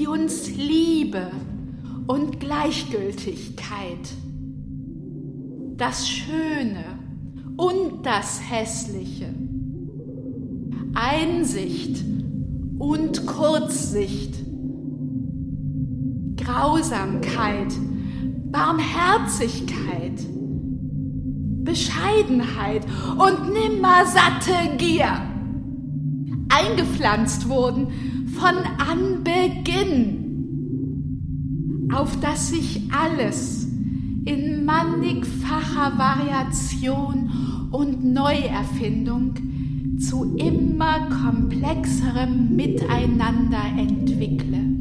die uns Liebe und Gleichgültigkeit, das Schöne und das Hässliche, Einsicht und Kurzsicht, Grausamkeit, Barmherzigkeit, Bescheidenheit und nimmersatte Gier eingepflanzt wurden von Anbeginn, auf dass sich alles in mannigfacher Variation und Neuerfindung zu immer komplexerem Miteinander entwickle.